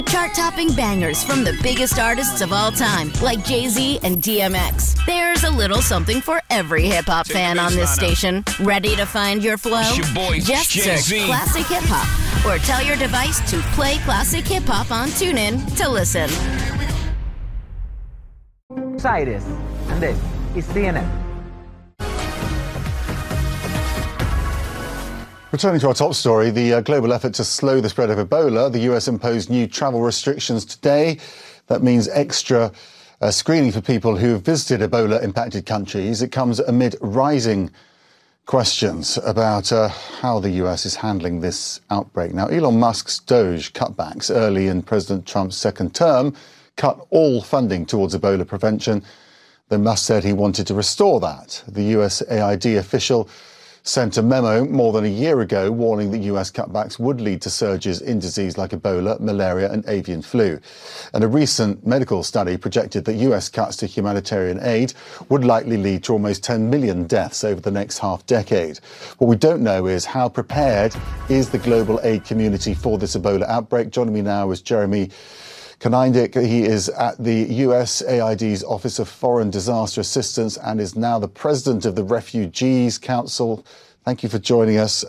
Chart-topping bangers from the biggest artists of all time, like Jay-Z and DMX. There's a little something for every hip-hop fan on this station. Ready to find your flow? It's your boy, Just Jay-Z. search Classic Hip Hop or tell your device to play Classic Hip Hop on TuneIn to listen. Cyrus, and this is CNN. Returning to our top story, the global effort to slow the spread of Ebola. The US imposed new travel restrictions today. That means extra screening for people who have visited Ebola-impacted countries. It comes amid rising questions about how the US is handling this outbreak. Now, Elon Musk's DOGE cutbacks early in President Trump's second term cut all funding towards Ebola prevention. Then Musk said he wanted to restore that. The USAID official sent a memo more than a year ago warning that US cutbacks would lead to surges in disease like Ebola, malaria and avian flu. And a recent medical study projected that US cuts to humanitarian aid would likely lead to almost 10 million deaths over the next half-decade. What we don't know is how prepared is the global aid community for this Ebola outbreak. Joining me now is Jeremy Konyndyk. He is at the USAID's Office of Foreign Disaster Assistance and is now the president of the Refugees Council. Thank you for joining us.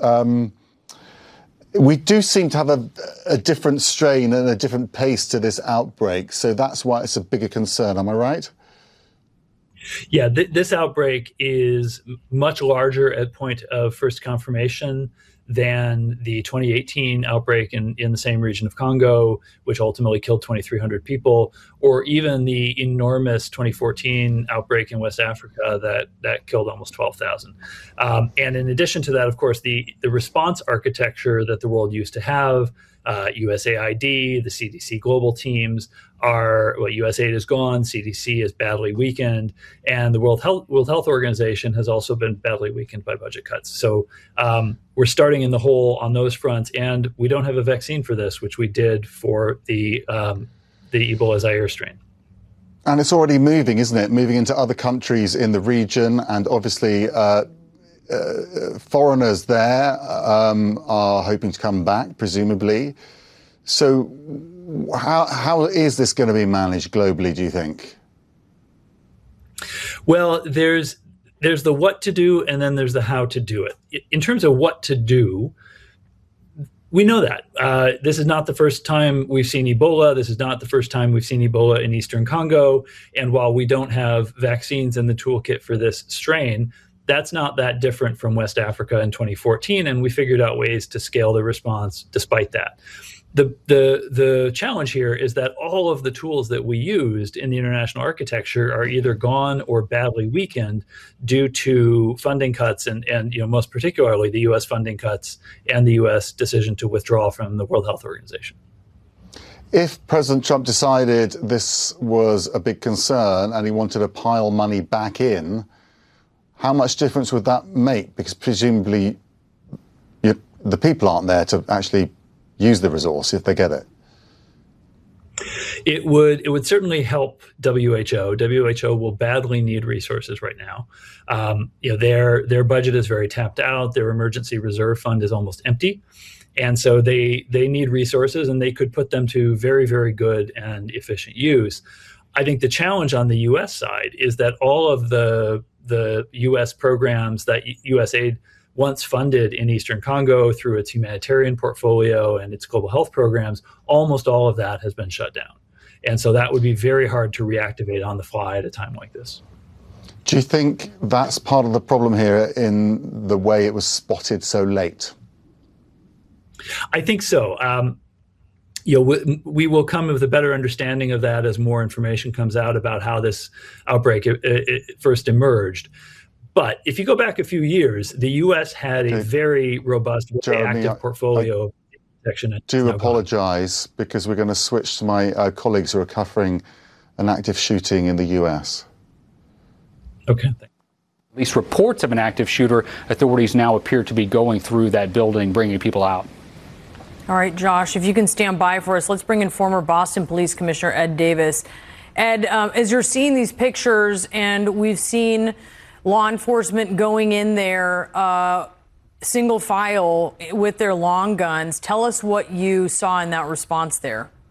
We do seem to have a different strain and a different pace to this outbreak, so that's why it's a bigger concern. Am I right? Yeah, this outbreak is much larger at point of first confirmation than the 2018 outbreak in the same region of Congo, which ultimately killed 2,300 people, or even the enormous 2014 outbreak in West Africa that killed almost 12,000. And in addition to that, of course, the response architecture that the world used to have, USAID, the CDC global teams USAID is gone, CDC is badly weakened, and the World Health Organization has also been badly weakened by budget cuts. So we're starting in the hole on those fronts, and we don't have a vaccine for this, which we did for the Ebola Zaire strain. And it's already moving, isn't it? Moving into other countries in the region, and obviously foreigners there are hoping to come back, presumably. So how is this going to be managed globally, do you think? Well, there's the what to do, and then there's the how to do it. In terms of what to do, we know that. This is not the first time we've seen Ebola. This is not the first time we've seen Ebola in Eastern Congo. And while we don't have vaccines in the toolkit for this strain, that's not that different from West Africa in 2014, and we figured out ways to scale the response despite that. The challenge here is that all of the tools that we used in the international architecture are either gone or badly weakened due to funding cuts and most particularly the U.S. funding cuts and the U.S. decision to withdraw from the World Health Organization. If President Trump decided this was a big concern and he wanted to pile money back in, how much difference would that make? Because presumably the people aren't there to actually use the resource if they get it. It would certainly help WHO. WHO will badly need resources right now. Their budget is very tapped out. Their emergency reserve fund is almost empty. And so they need resources, and they could put them to very, very good and efficient use. I think the challenge on the U.S. side is that all of the U.S. programs that USAID once funded in Eastern Congo through its humanitarian portfolio and its global health programs, almost all of that has been shut down. And so that would be very hard to reactivate on the fly at a time like this. Do you think that's part of the problem here in the way it was spotted so late? I think so. We will come with a better understanding of that as more information comes out about how this outbreak it first emerged. But if you go back a few years, the U.S. had a very robust, very active portfolio of protection. I do apologize because we're going to switch to my colleagues who are covering an active shooting in the U.S. Okay. At least reports of an active shooter. Authorities now appear to be going through that building, bringing people out. All right, Josh, if you can stand by for us, let's bring in former Boston Police Commissioner Ed Davis. Ed, as you're seeing these pictures, and we've seen law enforcement going in there single file with their long guns, tell us what you saw in that response there.